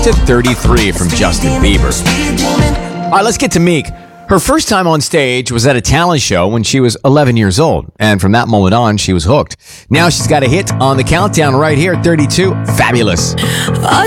to 33 from Justin Bieber. All right, let's get to Meek. Her first time on stage was at a talent show when she was 11 years old. And from that moment on, she was hooked. Now she's got a hit on the countdown right here at 32. Fabulous.